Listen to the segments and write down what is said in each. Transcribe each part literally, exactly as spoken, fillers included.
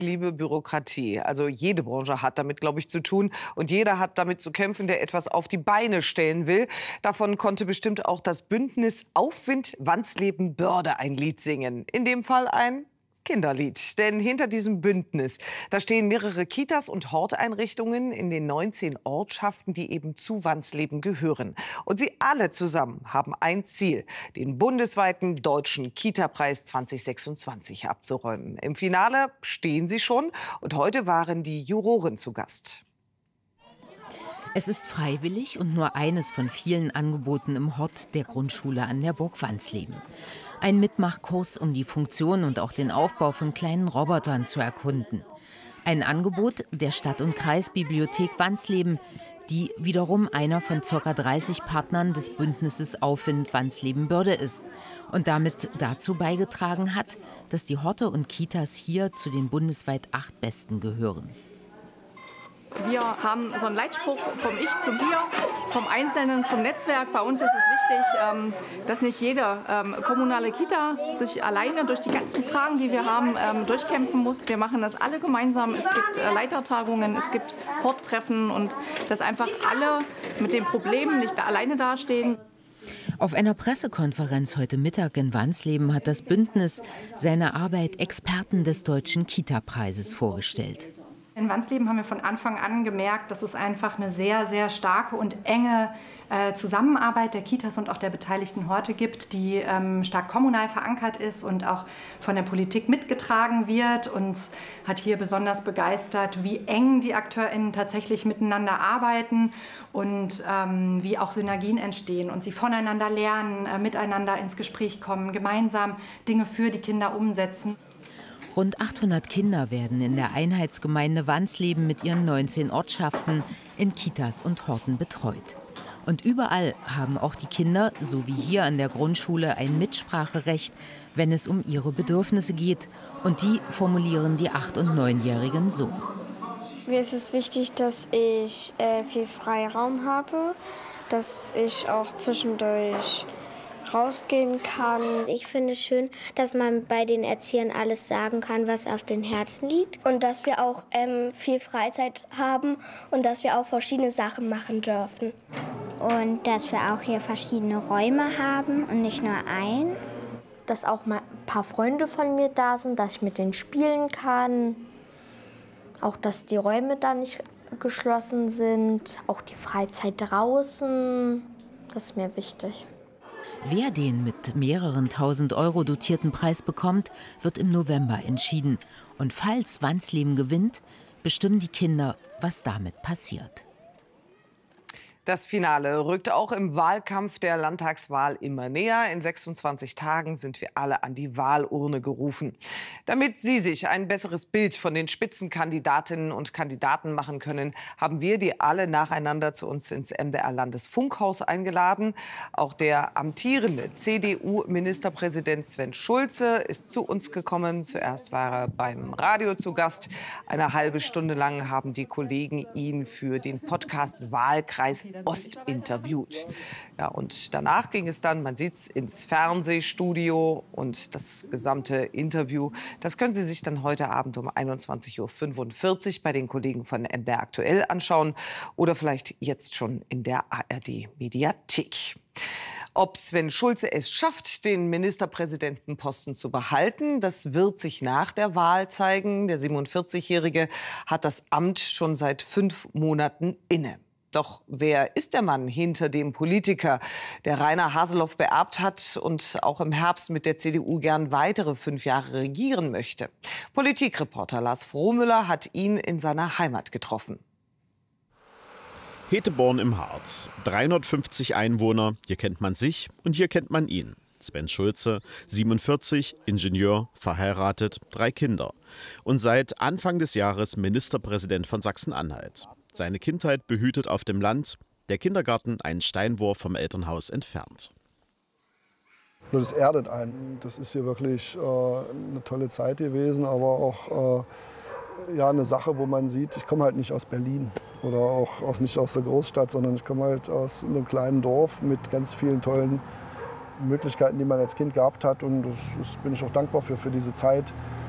liebe Bürokratie. Also jede Branche hat damit, glaube ich, zu tun. Und jeder hat damit zu kämpfen, der etwas auf die Beine stellen will. Davon konnte bestimmt auch das Bündnis Aufwind Wandsleben Börde ein Lied singen. In dem Fall ein Kinderlied. Denn hinter diesem Bündnis, da stehen mehrere Kitas und Horteinrichtungen in den neunzehn Ortschaften, die eben zu Wandsleben gehören. Und sie alle zusammen haben ein Ziel, den bundesweiten Deutschen Kita-Preis zweitausendsechsundzwanzig abzuräumen. Im Finale stehen sie schon und heute waren die Juroren zu Gast. Es ist freiwillig und nur eines von vielen Angeboten im Hort der Grundschule an der Burg Wandsleben. Ein Mitmachkurs, um die Funktion und auch den Aufbau von kleinen Robotern zu erkunden. Ein Angebot der Stadt- und Kreisbibliothek Wandsleben, die wiederum einer von ca. dreißig Partnern des Bündnisses Aufwind Wandsleben Börde ist und damit dazu beigetragen hat, dass die Horte und Kitas hier zu den bundesweit acht Besten gehören. Wir haben so einen Leitspruch vom Ich zum Wir, vom Einzelnen zum Netzwerk. Bei uns ist es wichtig, dass nicht jede kommunale Kita sich alleine durch die ganzen Fragen, die wir haben, durchkämpfen muss. Wir machen das alle gemeinsam. Es gibt Leitertagungen, es gibt Horttreffen und dass einfach alle mit den Problemen nicht alleine dastehen. Auf einer Pressekonferenz heute Mittag in Wandsleben hat das Bündnis seine Arbeit Experten des Deutschen Kita-Preises vorgestellt. In Wandsleben haben wir von Anfang an gemerkt, dass es einfach eine sehr, sehr starke und enge äh, Zusammenarbeit der Kitas und auch der beteiligten Horte gibt, die ähm, stark kommunal verankert ist und auch von der Politik mitgetragen wird. Uns hat hier besonders begeistert, wie eng die AkteurInnen tatsächlich miteinander arbeiten und ähm, wie auch Synergien entstehen und sie voneinander lernen, äh, miteinander ins Gespräch kommen, gemeinsam Dinge für die Kinder umsetzen. Rund achthundert Kinder werden in der Einheitsgemeinde Wandsleben mit ihren neunzehn Ortschaften in Kitas und Horten betreut. Und überall haben auch die Kinder, so wie hier an der Grundschule, ein Mitspracherecht, wenn es um ihre Bedürfnisse geht. Und die formulieren die acht- und neunjährigen so. Mir ist es wichtig, dass ich äh, viel Freiraum habe, dass ich auch zwischendurch rausgehen kann. Ich finde es schön, dass man bei den Erziehern alles sagen kann, was auf den Herzen liegt. Und dass wir auch ähm, viel Freizeit haben und dass wir auch verschiedene Sachen machen dürfen. Und dass wir auch hier verschiedene Räume haben und nicht nur einen. Dass auch mal ein paar Freunde von mir da sind, dass ich mit denen spielen kann. Auch, dass die Räume da nicht geschlossen sind. Auch die Freizeit draußen. Das ist mir wichtig. Wer den mit mehreren tausend Euro dotierten Preis bekommt, wird im November entschieden. Und falls Wandsleben gewinnt, bestimmen die Kinder, was damit passiert. Das Finale rückt auch im Wahlkampf der Landtagswahl immer näher. In sechsundzwanzig Tagen sind wir alle an die Wahlurne gerufen. Damit Sie sich ein besseres Bild von den Spitzenkandidatinnen und Kandidaten machen können, haben wir die alle nacheinander zu uns ins M D R-Landesfunkhaus eingeladen. Auch der amtierende C D U-Ministerpräsident Sven Schulze ist zu uns gekommen. Zuerst war er beim Radio zu Gast. Eine halbe Stunde lang haben die Kollegen ihn für den Podcast Wahlkreis Ost interviewt. Ja, und danach ging es dann, man sieht es, ins Fernsehstudio und das gesamte Interview, das können Sie sich dann heute Abend um einundzwanzig Uhr fünfundvierzig bei den Kollegen von M D R Aktuell anschauen oder vielleicht jetzt schon in der A R D-Mediathek. Ob Sven Schulze es schafft, den Ministerpräsidentenposten zu behalten, das wird sich nach der Wahl zeigen. Der siebenundvierzigjährige hat das Amt schon seit fünf Monaten inne. Doch wer ist der Mann hinter dem Politiker, der Rainer Haseloff beerbt hat und auch im Herbst mit der C D U gern weitere fünf Jahre regieren möchte? Politikreporter Lars Frohmüller hat ihn in seiner Heimat getroffen. Heteborn im Harz. dreihundertfünfzig Einwohner, hier kennt man sich und hier kennt man ihn. Sven Schulze, siebenundvierzig, Ingenieur, verheiratet, drei Kinder. Und seit Anfang des Jahres Ministerpräsident von Sachsen-Anhalt. Seine Kindheit behütet auf dem Land, der Kindergarten einen Steinwurf vom Elternhaus entfernt. Das erdet einen. Das ist hier wirklich äh, eine tolle Zeit gewesen, aber auch äh, ja, eine Sache, wo man sieht, ich komme halt nicht aus Berlin oder auch aus, nicht aus der Großstadt, sondern ich komme halt aus einem kleinen Dorf mit ganz vielen tollen Möglichkeiten, die man als Kind gehabt hat. Und das, das bin ich auch dankbar für, für diese Zeit.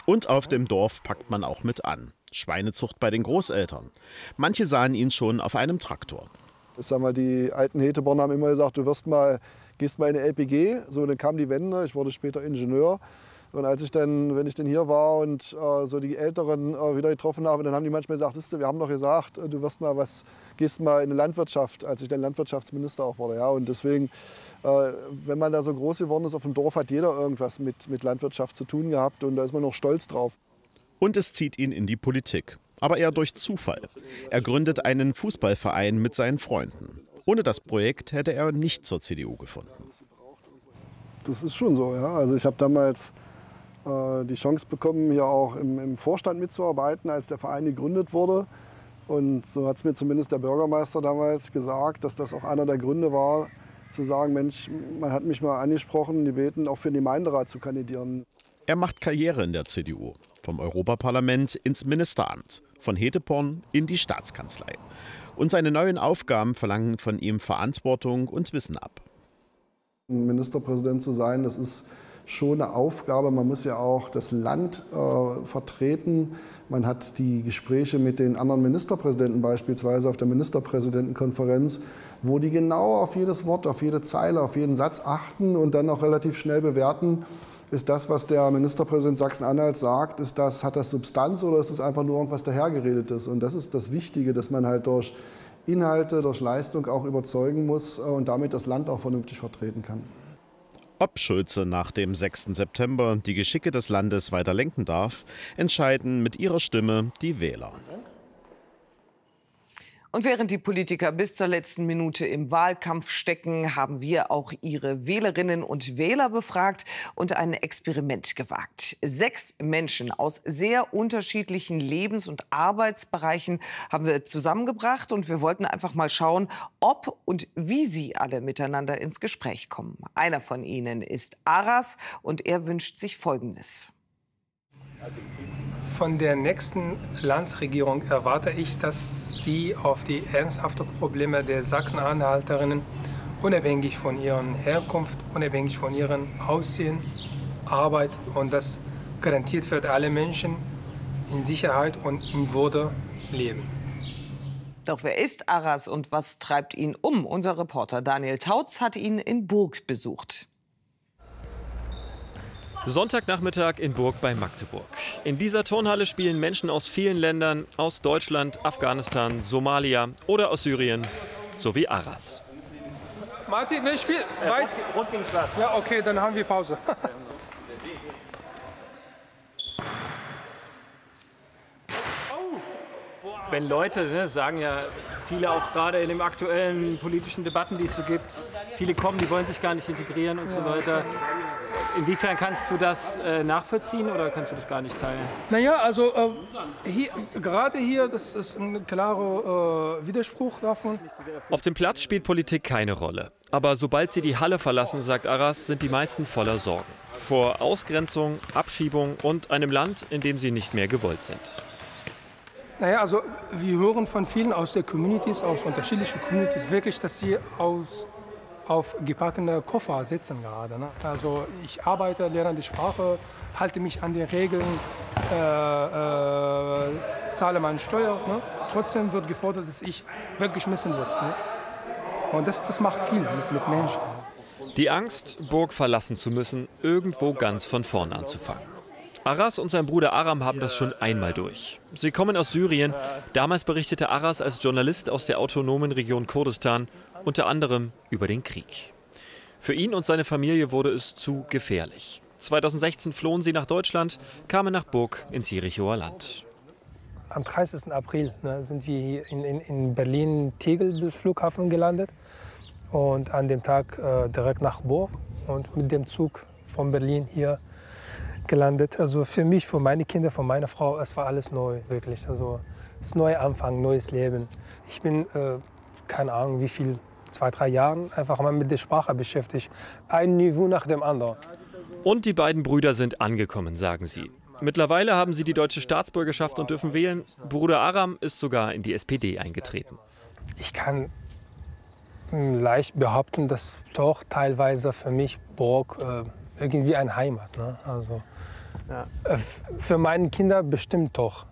Und auf dem Dorf packt man auch mit an. Schweinezucht bei den Großeltern. Manche sahen ihn schon auf einem Traktor. Ich sag mal, die alten Heteborner haben immer gesagt, du wirst mal, gehst mal in eine L P G. So, dann kam die Wende, ich wurde später Ingenieur. Und als ich dann, wenn ich dann hier war und äh, so die Älteren äh, wieder getroffen habe, dann haben die manchmal gesagt, du, wir haben doch gesagt, du wirst mal was, gehst mal in eine Landwirtschaft, als ich dann Landwirtschaftsminister auch wurde. Ja. Und deswegen, äh, wenn man da so groß geworden ist auf dem Dorf, hat jeder irgendwas mit, mit Landwirtschaft zu tun gehabt und da ist man noch stolz drauf. Und es zieht ihn in die Politik, aber eher durch Zufall. Er gründet einen Fußballverein mit seinen Freunden. Ohne das Projekt hätte er nicht zur C D U gefunden. Das ist schon so, ja. Also ich habe damals äh, die Chance bekommen, hier auch im, im Vorstand mitzuarbeiten, als der Verein gegründet wurde. Und so hat es mir zumindest der Bürgermeister damals gesagt, dass das auch einer der Gründe war, zu sagen, Mensch, man hat mich mal angesprochen, die beten, auch für den Gemeinderat zu kandidieren. Er macht Karriere in der C D U. Vom Europaparlament ins Ministeramt, von Heteporn in die Staatskanzlei. Und seine neuen Aufgaben verlangen von ihm Verantwortung und Wissen ab. Ministerpräsident zu sein, das ist schon eine Aufgabe. Man muss ja auch das Land äh, vertreten. Man hat die Gespräche mit den anderen Ministerpräsidenten beispielsweise auf der Ministerpräsidentenkonferenz, wo die genau auf jedes Wort, auf jede Zeile, auf jeden Satz achten und dann auch relativ schnell bewerten, ist das, was der Ministerpräsident Sachsen-Anhalt sagt, ist das, hat das Substanz oder ist es einfach nur irgendwas dahergeredetes? Und das ist das Wichtige, dass man halt durch Inhalte, durch Leistung auch überzeugen muss und damit das Land auch vernünftig vertreten kann. Ob Schulze nach dem sechsten September die Geschicke des Landes weiter lenken darf, entscheiden mit ihrer Stimme die Wähler. Und während die Politiker bis zur letzten Minute im Wahlkampf stecken, haben wir auch ihre Wählerinnen und Wähler befragt und ein Experiment gewagt. Sechs Menschen aus sehr unterschiedlichen Lebens- und Arbeitsbereichen haben wir zusammengebracht und wir wollten einfach mal schauen, ob und wie sie alle miteinander ins Gespräch kommen. Einer von ihnen ist Aras und er wünscht sich Folgendes. Von der nächsten Landesregierung erwarte ich, dass sie auf die ernsthaften Probleme der Sachsen-Anhalterinnen, unabhängig von ihrer Herkunft, unabhängig von ihrem Aussehen, Arbeit und das garantiert wird, alle Menschen in Sicherheit und in Würde leben. Doch wer ist Aras und was treibt ihn um? Unser Reporter Daniel Tautz hat ihn in Burg besucht. Sonntagnachmittag in Burg bei Magdeburg. In dieser Turnhalle spielen Menschen aus vielen Ländern, aus Deutschland, Afghanistan, Somalia oder aus Syrien, sowie Aras. Martin, wer spielt? Weiß? Rot gegen Schwarz. Ja, okay, dann haben wir Pause. Wenn Leute, ne, sagen ja viele auch gerade in den aktuellen politischen Debatten, die es so gibt, viele kommen, die wollen sich gar nicht integrieren und so weiter. Inwiefern kannst du das äh, nachvollziehen oder kannst du das gar nicht teilen? Naja, also äh, hier, gerade hier, das ist ein klarer äh, Widerspruch davon. Auf dem Platz spielt Politik keine Rolle. Aber sobald sie die Halle verlassen, sagt Aras, sind die meisten voller Sorgen. Vor Ausgrenzung, Abschiebung und einem Land, in dem sie nicht mehr gewollt sind. Naja, also wir hören von vielen aus der Communities, aus unterschiedlichen Communities, wirklich, dass sie aus, auf gepackte Koffer sitzen gerade. Ne? Also ich arbeite, lerne die Sprache, halte mich an die Regeln, äh, äh, zahle meine Steuer. Ne? Trotzdem wird gefordert, dass ich weggeschmissen wird. Ne? Und das, das macht viel mit, mit Menschen. Die Angst, Burg verlassen zu müssen, irgendwo ganz von vorne anzufangen. Aras und sein Bruder Aram haben das schon einmal durch. Sie kommen aus Syrien. Damals berichtete Aras als Journalist aus der autonomen Region Kurdistan unter anderem über den Krieg. Für ihn und seine Familie wurde es zu gefährlich. zweitausendsechzehn flohen sie nach Deutschland, kamen nach Burg ins Jerichoer Land. Am dreißigsten April ne, sind wir hier in, in, in Berlin-Tegel Flughafen gelandet und an dem Tag äh, direkt nach Burg und mit dem Zug von Berlin hier gelandet. Also für mich, für meine Kinder, für meine Frau, es war alles neu, wirklich. Also es ist ein neuer Anfang, neues Leben. Ich bin, äh, keine Ahnung, wie viel, zwei, drei Jahren einfach mal mit der Sprache beschäftigt. Ein Niveau nach dem anderen. Und die beiden Brüder sind angekommen, sagen sie. Mittlerweile haben sie die deutsche Staatsbürgerschaft und dürfen wählen. Bruder Aram ist sogar in die S P D eingetreten. Ich kann leicht behaupten, dass doch teilweise für mich Burg äh, irgendwie eine Heimat. Ne? Also Ja. Für meine Kinder bestimmt doch.